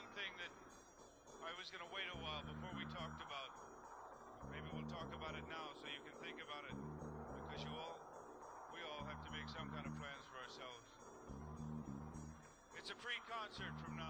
one thing that I was going to wait a while before we talked about. Maybe we'll talk about it now so you can think about it. Because we all have to make some kind of plans for ourselves. It's a free concert from